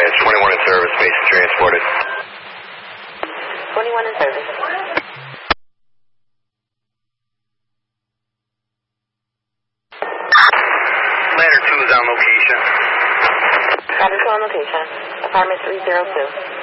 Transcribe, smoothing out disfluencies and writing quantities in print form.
Advance 21 in service, patient transported. 21 in service. Ladder 2 is on location. Ladder 2 on location. Apartment 302.